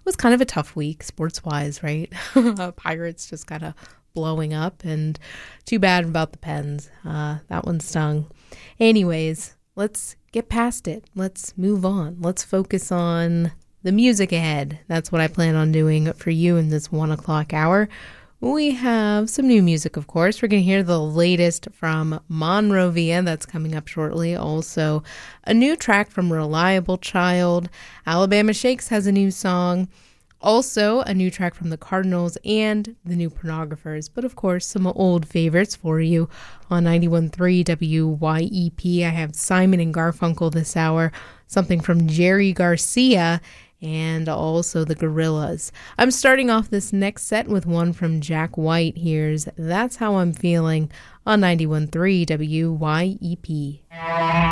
was kind of a tough week sports-wise, right? Pirates just kind of blowing up, and too bad about the Pens. That one stung. Anyways, let's get past it. Let's move on. Let's focus on the music ahead. That's what I plan on doing for you in this 1 o'clock hour. We have some new music, of course. We're going to hear the latest from Monrovia. That's coming up shortly. Also, a new track from Reliable Child. Alabama Shakes has a new song. Also, a new track from the Cardinals and the New Pornographers. But, of course, some old favorites for you on 91.3 WYEP. I have Simon and Garfunkel this hour. Something from Jerry Garcia and also the Gorillaz. I'm starting off this next set with one from Jack White. Here's That's How I'm Feeling on 91.3 WYEP.